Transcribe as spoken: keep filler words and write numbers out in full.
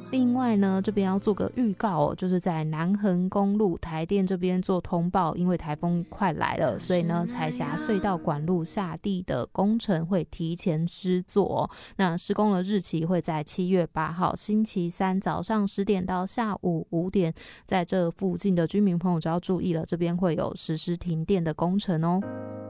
另外呢，这边要做个预告哦，就是在南横公路台电这边做通报，因为台风快来了，所以呢，彩霞隧道管路下地的工程会提前施作哦。那施工的日期会在七月八号星期三早上十点到下午五点，在这附近的居民朋友就要注意了，这边会有实施停电的工程哦。